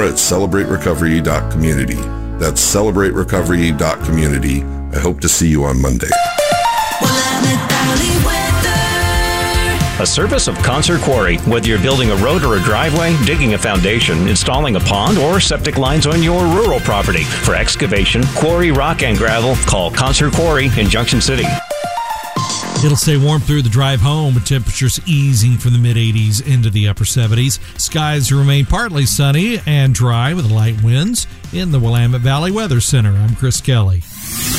at celebraterecovery.community. That's celebraterecovery.community. I hope to see you on Monday. A service of Concert Quarry. Whether you're building a road or a driveway, digging a foundation, installing a pond, or septic lines on your rural property. For excavation, quarry, rock, and gravel, call Concert Quarry in Junction City. It'll stay warm through the drive home, with temperatures easing from the mid-80s into the upper 70s. Skies remain partly sunny and dry with light winds. In the Willamette Valley Weather Center, I'm Chris Kelly.